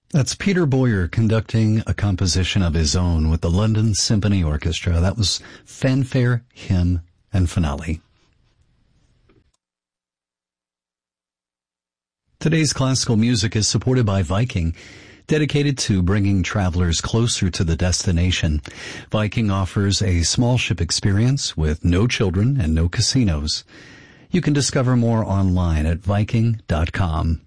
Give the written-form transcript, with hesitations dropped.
That's Peter Boyer conducting a composition of his own with the London Symphony Orchestra. That was Fanfare, Hymn, and Finale. Today's classical music is supported by Viking, dedicated to bringing travelers closer to the destination. Viking offers a small ship experience with no children and no casinos. You can discover more online at Viking.com.